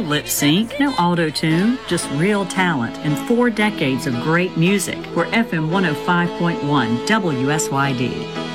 lip sync, no auto-tune, just real talent and 4 decades of great music. We're FM 105.1 WSYD.